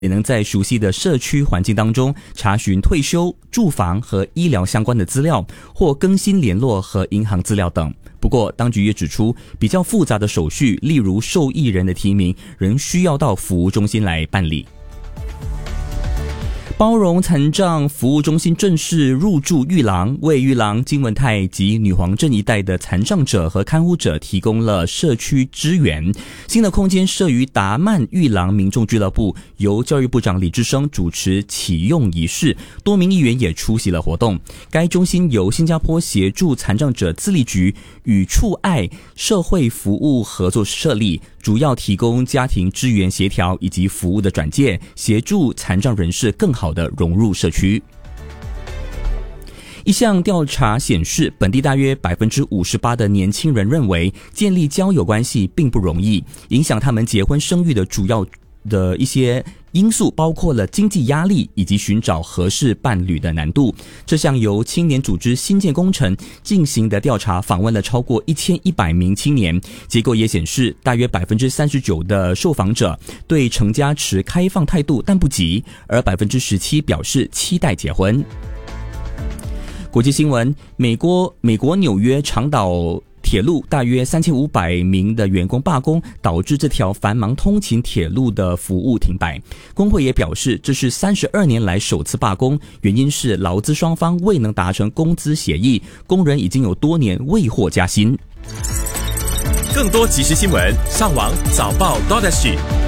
也能在熟悉的社区环境当中查询退休、住房和医疗相关的资料，或更新联络和银行资料等。不过，当局也指出，比较复杂的手续，例如受益人的提名，仍需要到服务中心来办理。包容残障服务中心正式入驻玉郎，为玉郎、金文泰及女皇镇一带的残障者和看护者提供了社区支援。新的空间设于达曼玉郎民众俱乐部，由教育部长李志生主持启用仪式，多名议员也出席了活动。该中心由新加坡协助残障者自立局与触爱社会服务合作设立，主要提供家庭支援协调以及服务的转介，协助残障人士更好地融入社区。一项调查显示，本地大约 58% 的年轻人认为建立交友关系并不容易，影响他们结婚生育的主要的一些因素包括了经济压力以及寻找合适伴侣的难度。这项由青年组织新建工程进行的调查访问了超过1100名青年，结果也显示，大约 39% 的受访者对成家持开放态度但不急，而 17% 表示期待结婚。国际新闻，美国纽约长岛铁路大约3500名的员工罢工，导致这条繁忙通勤铁路的服务停摆。工会也表示，这是32年来首次罢工，原因是劳资双方未能达成工资协议，工人已经有多年未获加薪。 更多即时新闻，上网早报 .SG。